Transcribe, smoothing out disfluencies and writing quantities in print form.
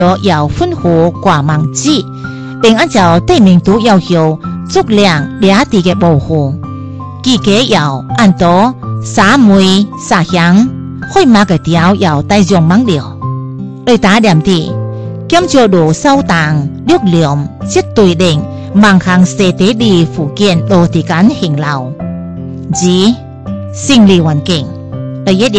要吩咐掛網子，並按照地名圖要求足量倆地嘅保護，記記要按到沙梅沙香，開馬嘅條要帶上網了，嚟打念地，檢照路掃蕩六量即對令盲行社地里附近落地間行路，二勝利環境嚟一